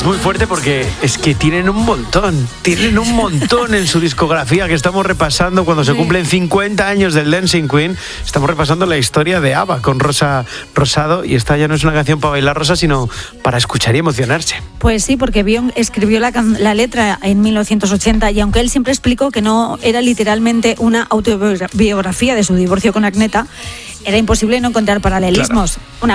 Es muy fuerte porque es que tienen un montón en su discografía que estamos repasando cuando se cumplen 50 años del Dancing Queen. Estamos repasando la historia de ABBA con Rosa Rosado, y esta ya no es una canción para bailar, Rosa, sino para escuchar y emocionarse. Pues sí, porque Björn escribió la letra en 1980, y aunque él siempre explicó que no era literalmente una autobiografía de su divorcio con Agneta, era imposible no encontrar paralelismos. Claro.